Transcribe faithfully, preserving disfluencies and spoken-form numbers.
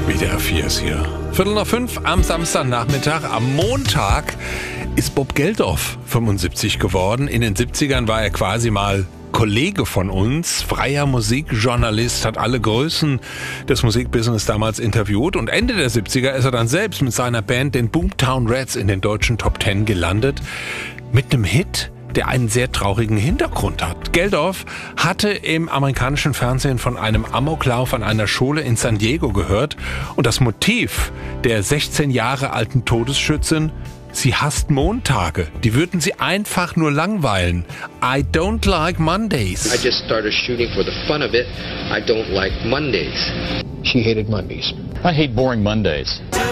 W D R vier ist hier. Viertel nach fünf am Samstagnachmittag. Am Montag ist Bob Geldof fünfundsiebzig geworden. In den siebzigern war er quasi mal Kollege von uns, freier Musikjournalist, hat alle Größen des Musikbusiness damals interviewt. Und Ende der siebziger ist er dann selbst mit seiner Band, den Boomtown Rats, in den deutschen Top Ten gelandet. Mit einem Hit, der einen sehr traurigen Hintergrund hat. Geldof hatte im amerikanischen Fernsehen von einem Amoklauf an einer Schule in San Diego gehört. Und das Motiv der sechzehn Jahre alten Todesschützin: sie hasst Montage. Die würden sie einfach nur langweilen. I don't like Mondays. I just started shooting for the fun of it. I don't like Mondays. She hated Mondays. I hate boring Mondays.